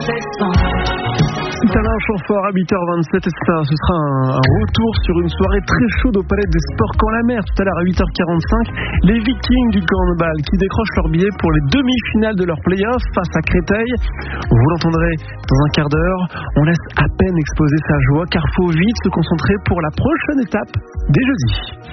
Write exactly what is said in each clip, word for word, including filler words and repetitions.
Alain Chamfort à huit heures vingt-sept, et ça, ce sera un, un retour sur une soirée très chaude au Palais des Sports Caen la Mer. Tout à l'heure à huit heures quarante-cinq, les Vikings du handball qui décrochent leur billet pour les demi-finales de leur play-off face à Créteil. Vous l'entendrez dans un quart d'heure. On laisse à peine exposer sa joie car faut vite se concentrer pour la prochaine étape dès jeudi.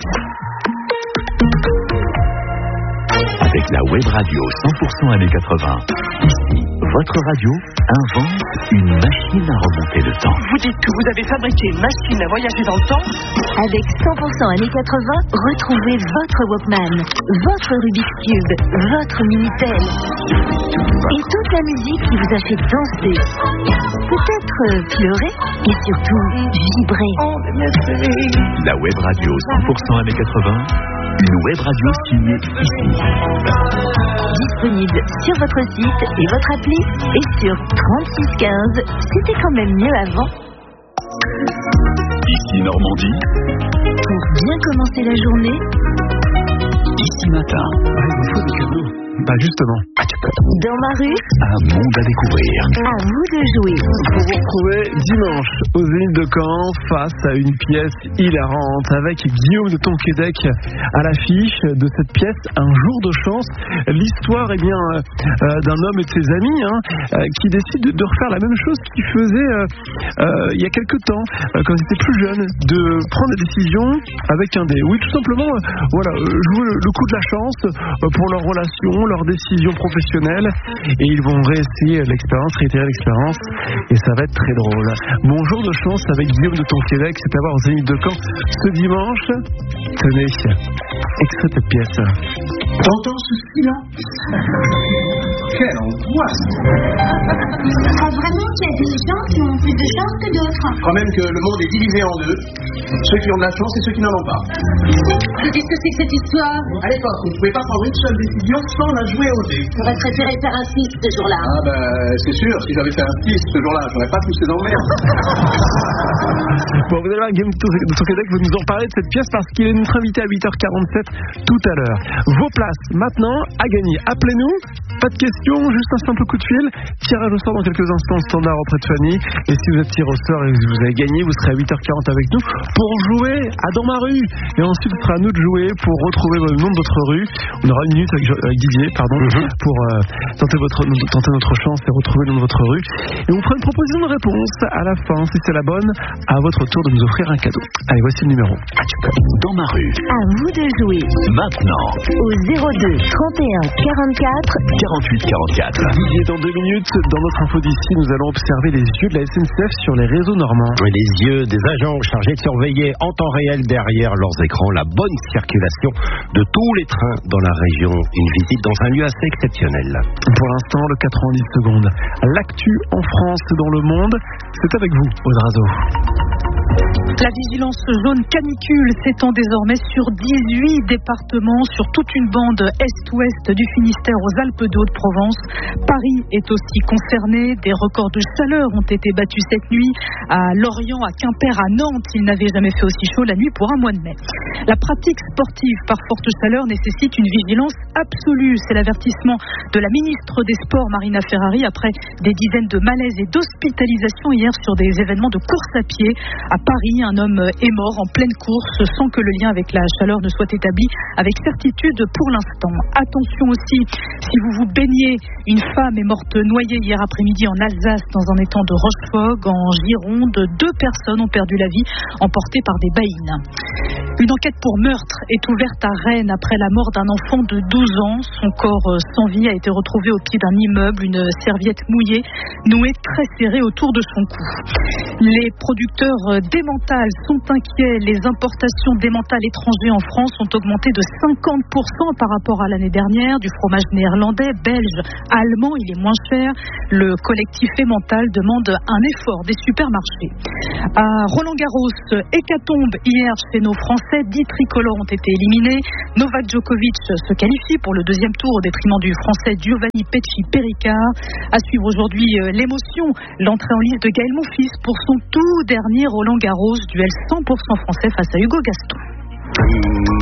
Avec la web radio cent pour cent années quatre-vingts, ici, votre radio invente une machine à remonter le temps. Vous dites que vous avez fabriqué une machine à voyager dans le temps? Avec cent pour cent années quatre-vingts, retrouvez votre Walkman, votre Rubik's Cube, votre Minitel et toute la musique qui vous a fait danser, peut-être pleurer et surtout vibrer. La web radio cent pour cent années quatre-vingts, une web radio signée ici. Disponible sur votre site et votre appli et sur trente-six quinze. C'était quand même mieux avant. Ici Normandie. Pour bien commencer la journée. Ici Matin. Ah, il vous faut des cadeaux. Bah justement. Dans ma rue. Un monde à découvrir. À vous de jouer. Vous vous retrouvez dimanche aux Zénith de Caen face à une pièce hilarante avec Guillaume de Tonquédec à l'affiche de cette pièce, Un jour de chance. L'histoire eh bien, euh, d'un homme et de ses amis hein, euh, qui décident de, de refaire la même chose qu'ils faisaient euh, euh, il y a quelques temps, euh, quand ils étaient plus jeunes, de prendre des décisions avec un dé. Oui, tout simplement, euh, voilà, euh, jouer le, le coup de la chance euh, pour leur relation, leurs décisions professionnelles, et ils vont réessayer l'expérience, réitérer l'expérience, et ça va être très drôle. Mon jour de chance avec Guillaume de Tonquédec, c'est à voir aux Zénith de Caen ce dimanche. Tenez, extrait de cette pièce. T'entends ce silence? Quelle angoisse! Je crois vraiment qu'il y a des gens qui ont plus de chance que d'autres. Je crois même que le monde est divisé en deux. Ceux qui ont de la chance et ceux qui n'en ont pas. Qu'est-ce que c'est que cette histoire? À l'époque, on ne pouvait pas prendre une seule décision sans la jouer au dé. J'aurais préféré faire un six ce jour-là. Ah ben, c'est sûr, si j'avais fait un six ce jour-là, j'aurais pas tous ces emmerdes. Bon, vous allez voir, Guillaume de Tonquédec, vous nous en parlez de cette pièce parce qu'il est notre invité à huit heures quarante-sept tout à l'heure. Vos places maintenant à gagner. Appelez-nous, pas de questions, juste un simple coup de fil. Tirage au sort dans quelques instants standard auprès de Fanny. Et si vous êtes tiré au sort et que vous avez gagné, vous serez à huit heures quarante avec nous pour jouer à Dans ma rue. Et ensuite, ce sera à nous de jouer pour retrouver le nom de votre rue. On aura une minute avec, avec Didier, pardon, mm-hmm. pour euh, tenter, votre, tenter notre chance et retrouver le nom de votre rue. Et on fera une proposition de réponse à la fin. Si c'est la bonne, à votre tour de nous offrir un cadeau. Allez, voici le numéro. Dans ma rue. À vous de jouer. Maintenant. Au zéro deux trente et un quarante-quatre quarante-huit quarante-quatre. Didier, dans deux minutes, dans notre info d'ici, nous allons observer les yeux de la S N C F sur les réseaux normands. Les yeux des agents chargés de surveiller en temps réel derrière leurs écrans la bonne circulation de tous les trains dans la région. Une visite dans un lieu assez exceptionnel. Pour l'instant, le quatre-vingt-dix secondes. L'actu en France et dans le monde, c'est avec vous, Odrazo. La vigilance jaune canicule s'étend désormais sur dix-huit départements, sur toute une bande est-ouest du Finistère aux Alpes de Haute-Provence. Paris est aussi concerné. Des records de chaleur ont été battus cette nuit à Lorient, à Quimper, à Nantes. Il n'avait jamais fait aussi chaud la nuit pour un mois de mai. La pratique sportive par forte chaleur nécessite une vigilance absolue. C'est l'avertissement de la ministre des Sports, Marina Ferrari, après des dizaines de malaises et d'hospitalisations hier sur des événements de course à pied. À Paris, un homme est mort en pleine course sans que le lien avec la chaleur ne soit établi avec certitude pour l'instant. Attention aussi, si vous vous baignez, une femme est morte noyée hier après-midi en Alsace dans un étang de Rochefort. En Gironde, deux personnes ont perdu la vie emportées par des baïnes. Une enquête pour meurtre est ouverte à Rennes après la mort d'un enfant de douze ans. Son corps sans vie a été retrouvé au pied d'un immeuble, une serviette mouillée nouée très serrée autour de son cou. Les producteurs d'émental sont inquiets. Les importations d'émental étrangers en France ont augmenté de cinquante pour cent par rapport à l'année dernière. Du fromage néerlandais, belge, allemand, il est moins cher. Le collectif émental demande un effort des supermarchés. À Roland-Garros, hécatombe hier chez nos Français. dix tricolores ont été éliminés. Novak Djokovic se qualifie pour le deuxième tour au détriment du Français Giovanni Pesci-Péricard. À suivre aujourd'hui l'émotion, l'entrée en lice de Gaël Monfils pour son tout dernier Roland-Garros, duel cent pour cent français face à Hugo Gaston.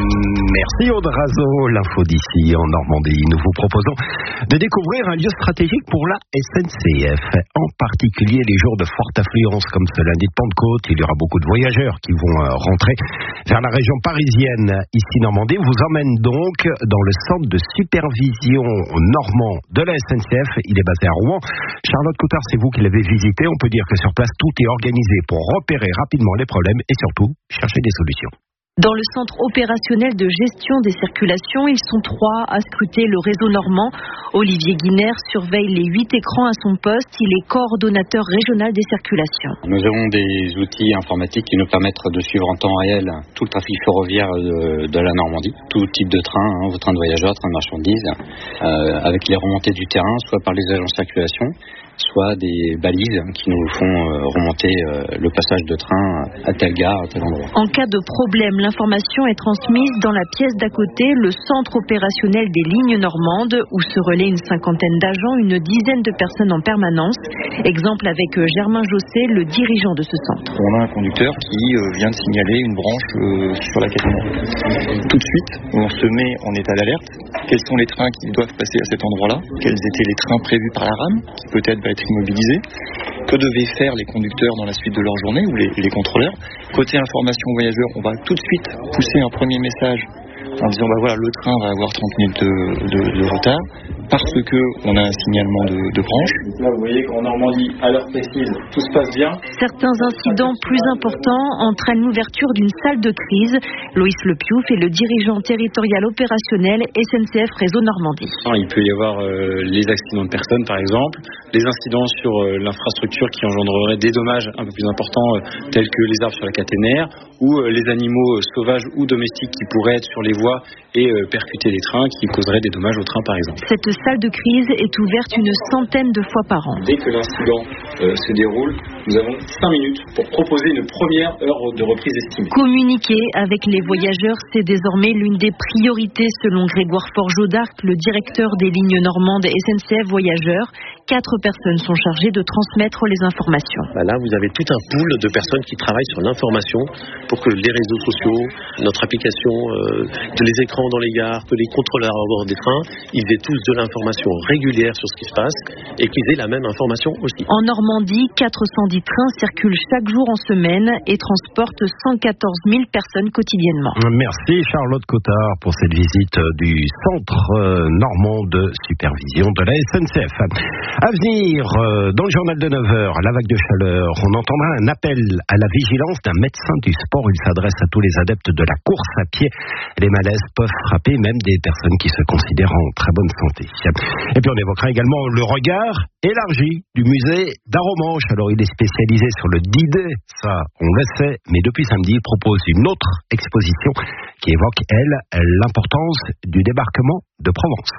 Merci Audrazo. L'info d'ici en Normandie. Nous vous proposons de découvrir un lieu stratégique pour la S N C F. En particulier les jours de forte affluence comme ce lundi de Pentecôte. Il y aura beaucoup de voyageurs qui vont rentrer vers la région parisienne. Ici Normandie vous emmène donc dans le centre de supervision normand de la S N C F. Il est basé à Rouen. Charlotte Coutard, c'est vous qui l'avez visité. On peut dire que sur place tout est organisé pour repérer rapidement les problèmes et surtout chercher des solutions. Dans le centre opérationnel de gestion des circulations, ils sont trois à scruter le réseau normand. Olivier Guiner surveille les huit écrans à son poste. Il est coordonnateur régional des circulations. Nous avons des outils informatiques qui nous permettent de suivre en temps réel tout le trafic ferroviaire de, de la Normandie, tout type de train, hein, train de voyageurs, train de marchandises, euh, avec les remontées du terrain, soit par les agents de circulation, soit des balises qui nous font euh, remonter euh, le passage de train à telle gare, à tel endroit. En cas de problème, l'information est transmise dans la pièce d'à côté, le centre opérationnel des lignes normandes, où se relaient une cinquantaine d'agents, une dizaine de personnes en permanence. Exemple avec Germain Josset, le dirigeant de ce centre. On a un conducteur qui euh, vient de signaler une branche euh, sur la caténaire. Tout de suite, on se met en état d'alerte. Quels sont les trains qui doivent passer à cet endroit-là? Quels étaient les trains prévus par la rame, qui peut-être être immobilisés? Que devaient faire les conducteurs dans la suite de leur journée ou les, les contrôleurs? Côté information voyageurs, on va tout de suite pousser un premier message en disant bah voilà, le train va avoir trente minutes de, de, de retard parce que on a un signalement de, de branche. Là, vous voyez qu'en Normandie, à l'heure précise, tout se passe bien. Certains incidents plus importants entraînent l'ouverture d'une salle de crise. Loïs Lepiouf est le dirigeant territorial opérationnel S N C F Réseau Normandie. Il peut y avoir euh, les accidents de personnes, par exemple, les incidents sur euh, l'infrastructure qui engendreraient des dommages un peu plus importants, euh, tels que les arbres sur la caténaire, ou euh, les animaux euh, sauvages ou domestiques qui pourraient être sur les voies et euh, percuter les trains, qui causeraient des dommages aux trains, par exemple. Cette salle de crise est ouverte une centaine de fois par an. Dès que l'incident euh, se déroule, nous avons cinq minutes pour proposer une première heure de reprise estimée. Communiquer avec les voyageurs, c'est désormais l'une des priorités selon Grégoire Forgeau-d'Arc, le directeur des lignes normandes S N C F Voyageurs. Quatre personnes sont chargées de transmettre les informations. Là, vous avez tout un pool de personnes qui travaillent sur l'information pour que les réseaux sociaux, notre application, euh, les écrans dans les gares, que les contrôleurs à bord des trains, ils aient tous de l'information régulière sur ce qui se passe et qu'ils aient la même information aussi. En Normandie, quatre cent dix trains circulent chaque jour en semaine et transportent cent quatorze mille personnes quotidiennement. Merci Charlotte Coutard pour cette visite du centre normand de supervision de la S N C F. À venir, dans le journal de neuf heures, la vague de chaleur, on entendra un appel à la vigilance d'un médecin du sport. Il s'adresse à tous les adeptes de la course à pied. Les malaises peuvent frapper même des personnes qui se considèrent en très bonne santé. Et puis on évoquera également le regard élargi du musée d'Arromanches. Alors il est spécialisé sur le D-Day, ça on le sait, mais depuis samedi il propose une autre exposition qui évoque, elle, l'importance du débarquement de Provence.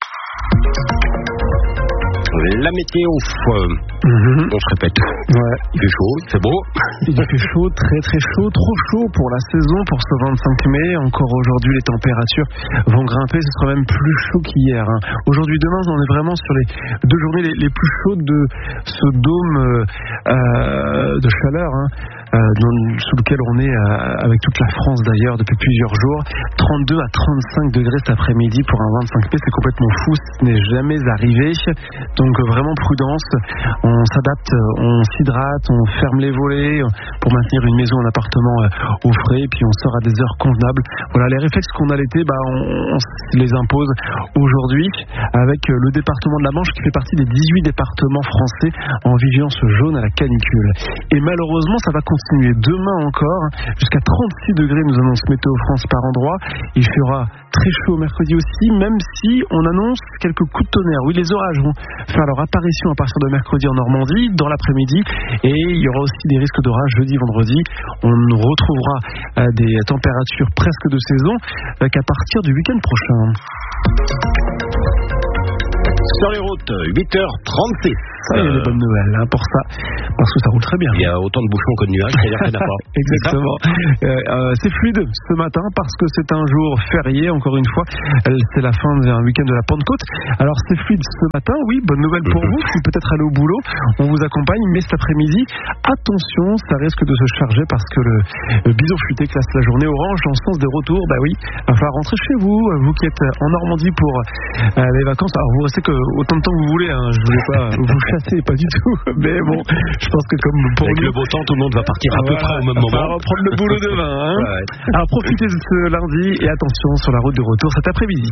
La météo, euh, mm-hmm. on se répète, ouais. Il fait chaud, c'est beau. Il fait chaud, très très chaud, trop chaud pour la saison, pour ce vingt-cinq mai. Encore aujourd'hui, les températures vont grimper, ce sera même plus chaud qu'hier. Hein. Aujourd'hui, demain, on est vraiment sur les deux journées les, les plus chaudes de ce dôme euh, de chaleur, hein, euh, dans, sous lequel on est euh, avec toute la France d'ailleurs depuis plusieurs jours. trente-deux à trente-cinq degrés cet après-midi pour un vingt-cinq mai, c'est complètement fou, ce n'est jamais arrivé. Donc vraiment prudence, on s'adapte, on s'hydrate, on ferme les volets pour maintenir une maison, un appartement au frais, puis on sort à des heures convenables. Voilà, les réflexes qu'on a l'été, bah, on, on les impose aujourd'hui avec le département de la Manche qui fait partie des dix-huit départements français en vigilance jaune à la canicule. Et malheureusement, ça va continuer demain encore, jusqu'à trente-six degrés nous annonce Météo France par endroit. Il fera très chaud mercredi aussi, même si on annonce quelques coups de tonnerre. Oui, les orages vont faire leur apparition à partir de mercredi en Normandie, dans l'après-midi, et il y aura aussi des risques d'orage jeudi, vendredi. On retrouvera euh, des températures presque de saison euh, qu'à partir du week-end prochain. Sur les routes, huit heures trente-six. Ça, il y a des bonnes nouvelles hein, pour ça, parce que ça roule très bien. Il y a autant de bouchons que de nuages, c'est-à-dire qu'il n'y en a pas. Exactement. Euh, euh, c'est fluide ce matin parce que c'est un jour férié, encore une fois. C'est la fin d'un week-end de la Pentecôte. Alors c'est fluide ce matin, oui, bonne nouvelle pour vous. Si peut-être aller au boulot, on vous accompagne, mais cet après-midi, attention, ça risque de se charger parce que le, le bison futé classe la journée orange dans le sens des retours. Bah oui, il va falloir rentrer chez vous, vous qui êtes en Normandie pour euh, les vacances. Alors vous restez que autant de temps que vous voulez, hein. Je ne voulais pas vous chasser, pas du tout. Mais bon, je pense que comme pour Avec nous, le beau temps, tout le monde va partir à peu voilà, près au même moment. On va reprendre le boulot demain. Hein. Ouais. Alors profitez de ce lundi et attention sur la route de retour cet après-midi.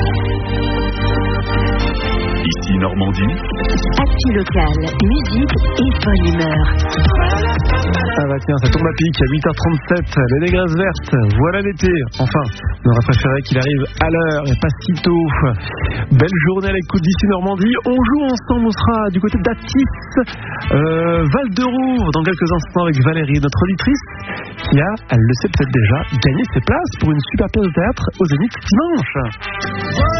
Ici Normandie. Actu local, musique et bonne humeur. Ah bah tiens, ça tombe à pic, à huit heures trente-sept, les négresses vertes, voilà l'été. Enfin, on aurait préféré qu'il arrive à l'heure et pas si tôt. Belle journée à l'écoute d'ici Normandie. On joue ensemble, on sera du côté d'Atis, euh, Val-de-Rouvre, dans quelques instants avec Valérie, notre auditrice, qui a, elle le sait peut-être déjà, gagné ses places pour une super pièce de théâtre au Zénith dimanche.